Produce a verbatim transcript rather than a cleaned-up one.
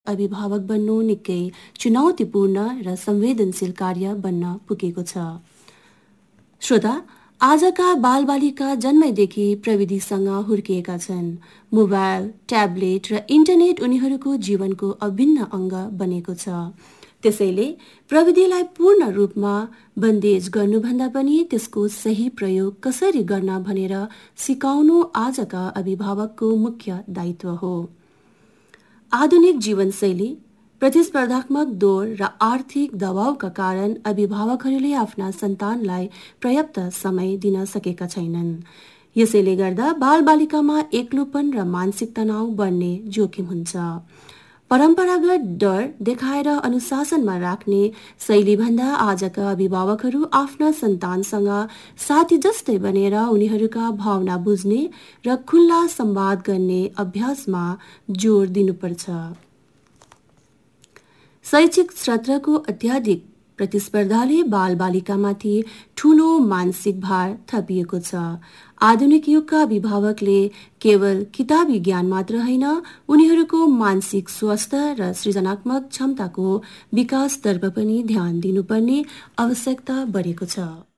अभिभावक बन्नु निकै चुनौतीपूर्ण र संवेदनशील कार्य बन्न पुगेको छ। श्रोता, आजका बालबालिका जन्मैदेखि प्रविधिसँग हुर्किएका छन्। मोबाइल, ट्याब्लेट र इन्टरनेट उनीहरूको जीवनको अभिन्न अङ्ग बनेको छ। त्यसैले प्रविधिलाई पूर्ण रूपमा बन्देज गर्नुभन्दा पनि त्यसको सही प्रयोग कसरी गर्न भनेर सिकाउनु आजका अभिभावकको मुख्य दायित्व हो। आधुनिक जीवनशैली, प्रतिस्पर्धात्मक दौड र आर्थिक दबावका कारण अभिभावकहरूले आफ्ना सन्तानलाई पर्याप्त समय दिन सकेका छैनन्। यसैले गर्दा बालबालिकामा एक्लोपन र मानसिक तनाव बढ्ने जोखिम हुन्छ। परम्परागत डर देखाएर अनुशासनमा राख्ने शैलीभन्दा आजका अभिभावकहरू आफ्ना सन्तानसँग साथी जस्तै बनेर उनीहरूका भावना बुझ्ने र खुल्ला संवाद गर्ने अभ्यासमा जोड दिनुपर्छ। शैक्षिक क्षेत्रको अत्याधिक प्रतिस्पर्धाले बालबालिकामाथि ठूलो मानसिक भार थपिएको छ। आधुनिक युगका अभिभावकले केवल किताबी ज्ञान मात्र होइन, उनीहरूको मानसिक स्वास्थ्य र सृजनात्मक क्षमताको विकासतर्फ पनि ध्यान दिनुपर्ने आवश्यकता बढेको छ।